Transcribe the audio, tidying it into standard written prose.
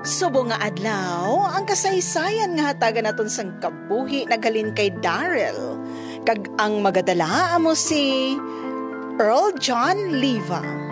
Subo nga adlaw, ang kasaysayan nga hatagan naton sang kabuhi naghalin kay Daryl. Kag ang magadala amo si Earl John Liva.